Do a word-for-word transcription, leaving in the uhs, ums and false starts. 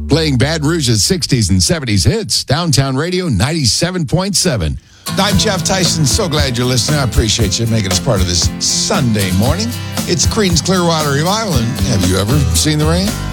Playing Baton Rouge's sixties and seventies hits. Downtown Radio ninety-seven point seven. I'm Jeff Tyson. So glad you're listening. I appreciate you making us part of this Sunday morning. It's Creedence Clearwater Revival. And have you ever seen the rain?